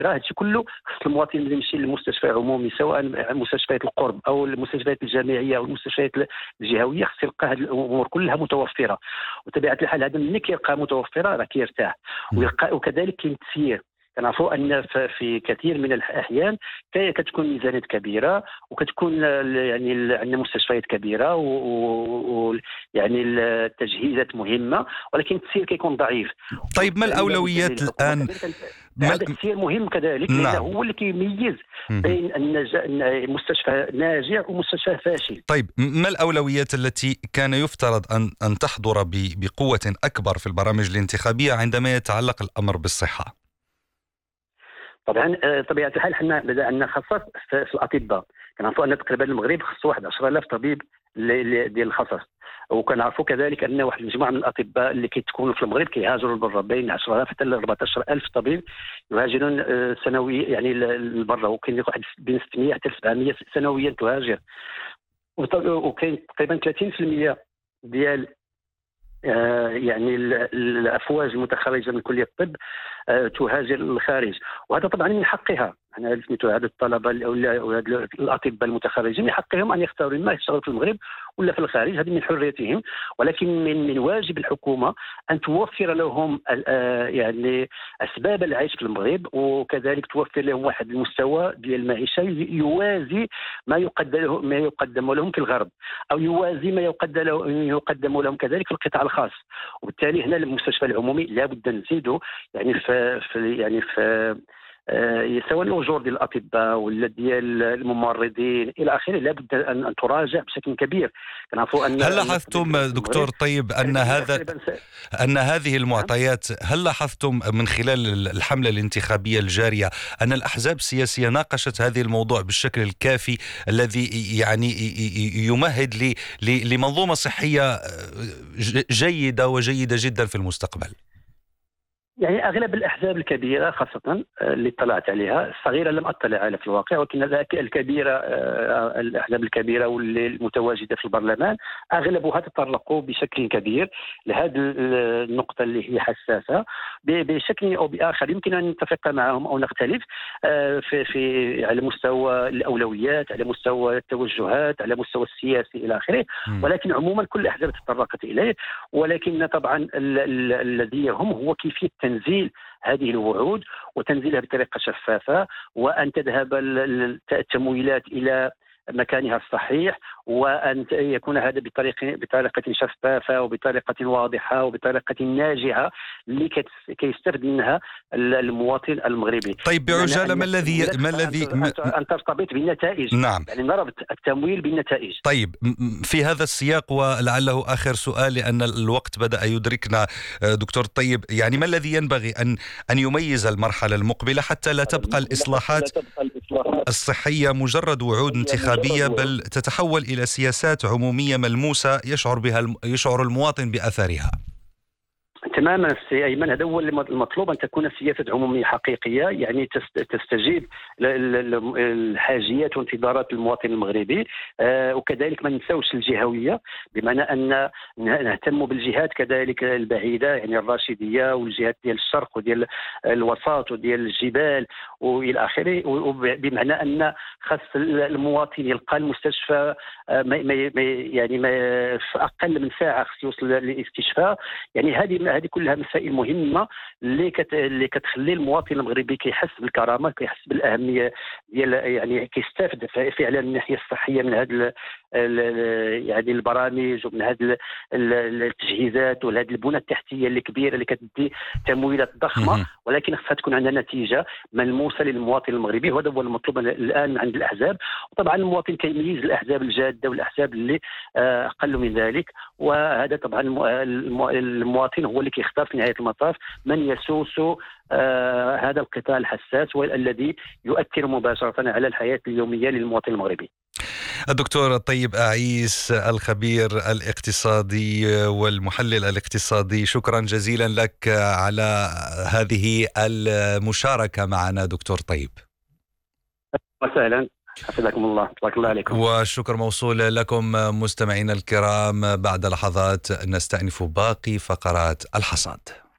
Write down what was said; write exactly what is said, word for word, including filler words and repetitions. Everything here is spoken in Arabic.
هذا الشيء كله خص المواطن اللي يمشي للمستشفى عمومي، سواء مستشفيات القرب او المستشفيات الجامعيه او المستشفيات الجهويه، خص يلقى هذه الامور كلها متوفره. وطبيعه الحال هذا ملي كيلقى متوفره راه كيرتاح ويلقى. وكذلك كاين التسيير، كنعرفوا ان في كثير من الاحيان كتكون ميزانيات كبيره وكتكون يعني عندنا مستشفيات كبيره ويعني التجهيزات مهمه، ولكن التسيير كيكون ضعيف. طيب ما الاولويات الان؟ هذا التسيير مهم كذلك، لانه نعم. هو اللي كيميز بين مستشفى ناجح ومستشفى فاشل. طيب ما الاولويات التي كان يفترض ان ان تحضر بقوه اكبر في البرامج الانتخابيه عندما يتعلق الامر بالصحه؟ طبعا طبيعه الحال حنا بدا عندنا خصص في الاطباء، كنعرفوا ان تقريبا المغرب خصو واحد عشرة آلاف طبيب ديال الخصص، وكنعرفوا كذلك ان واحد المجموعه من الاطباء اللي كيتكونوا في المغرب كيهاجروا لبرا، بين عشرة آلاف حتى ل أربعة عشر ألف طبيب يهاجرون سنويا يعني لبرا، وكاين واحد بين ستمائة حتى سبعمائة سنويا تهاجر، وكاين تقريبا ثلاثين بالمئة ديال آه يعني الافواج المتخرجه من كليه الطب آه تهاجر للخارج، وهذا طبعا من حقها. انا سميتوا هذا الطلبه او الاطباء المتخرجين من حقهم ان يختاروا اما يشتغلوا في المغرب ولا في الخارج، هذه من حريتهم، ولكن من من واجب الحكومه ان توفر لهم آه يعني اسباب العيش في المغرب، وكذلك توفر لهم واحد المستوى ديال المعيشه يوازي ما يقدم ما يقدم لهم في الغرب، او يوازي ما يقدم يقدم لهم كذلك في القطاع الخاص. وبالتالي هنا المستشفى العمومي لابد نزيدوا يعني في, في يعني في آه سواء الاجور ديال الاطباء ولا ديال الممرضين الى اخره لابد ان تراجع بشكل كبير. كنعرفوا ان هل لاحظتم دكتور طيب ان هذا ان هذه المعطيات، هل لاحظتم من خلال الحمله الانتخابيه الجاريه ان الاحزاب السياسيه ناقشت هذه الموضوع بالشكل الكافي الذي يعني يمهد لمنظومه صحيه جيده وجيده جدا في المستقبل؟ يعني اغلب الاحزاب الكبيره خاصه اللي اطلعت عليها، الصغيره لم اطلع عليها في الواقع، ولكن الكبيره الاحزاب الكبيره واللي المتواجده في البرلمان اغلبها تطرقوا بشكل كبير لهذه النقطه اللي هي حساسه بشكل او باخر. يمكن ان نتفق معهم او نختلف في في على مستوى الاولويات، على مستوى التوجهات، على مستوى السياسي الى اخره، ولكن عموما كل الاحزاب تطرقت اليه. ولكن طبعا الذي يهم هو كيفيه تنزيل هذه الوعود وتنزيلها بطريقة شفافة، وأن تذهب التمويلات إلى مكانها الصحيح، وأن يكون هذا بطريقة بطريقة شفافة وبطريقة واضحة وبطريقة ناجعة لكي يستفيد منها المواطن المغربي. طيب بعجالة ما الذي ما الذي أن ترتبط بالنتائج. نعم. يعني نربط التمويل بالنتائج. طيب في هذا السياق ولعله آخر سؤال لأن الوقت بدأ يدركنا دكتور طيب، يعني ما الذي ينبغي أن أن يميز المرحلة المقبلة حتى لا تبقى الإصلاحات الصحية مجرد وعود انتخابية، بل تتحول إلى سياسات عمومية ملموسة يشعر بها يشعر المواطن بأثرها؟ تماما سي ايمن، هذا هو المطلوب، ان تكون سياسه عموميه حقيقيه يعني تستجيب للحاجيات وانتظارات المواطن المغربي. آه وكذلك ما ننساوش الجهويه، بمعنى ان نهتم بالجهات كذلك البعيده، يعني الراشديه والجهات ديال الشرق وديال الوسط وديال الجبال والى اخره، بمعنى ان خاص المواطن يلقى المستشفى ما يعني ما في اقل من ساعه خص يوصل للاستشفاء. يعني هذه هذه كلها مسائل مهمه اللي كت... اللي كتخلي المواطن المغربي كيحس بالكرامه، كيحس بالاهميه ديال يعني كيستافد فعلا من الناحيه الصحيه من هذه يعني البرامج ومن هذه التجهيزات وهذه البنى التحتيه اللي كبيره اللي كتدي تمويلات ضخمه، ولكن خصها تكون عندنا نتيجه ملموسه للمواطن المغربي، وهذا هو المطلوب الان عند الاحزاب. وطبعا المواطن كيميز الاحزاب الجاده والاحزاب اللي اقل من ذلك، وهذا طبعا المواطن هو اللي كيختار في نهايه المطاف من يسوس آه هذا القطاع الحساس والذي يؤثر مباشره على الحياه اليوميه للمواطن المغربي. الدكتور طيب أعيس الخبير الاقتصادي والمحلل الاقتصادي، شكرا جزيلا لك على هذه المشاركة معنا دكتور طيب. وسهلا، حفظكم الله، بارك الله عليكم. والشكر موصول لكم مستمعينا الكرام. بعد لحظات نستأنف باقي فقرات الحصاد.